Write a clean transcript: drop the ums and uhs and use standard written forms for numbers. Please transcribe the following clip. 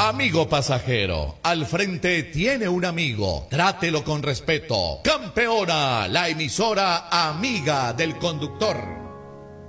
Amigo pasajero, al frente tiene un amigo. Trátelo con respeto. Campeona, la emisora amiga del conductor.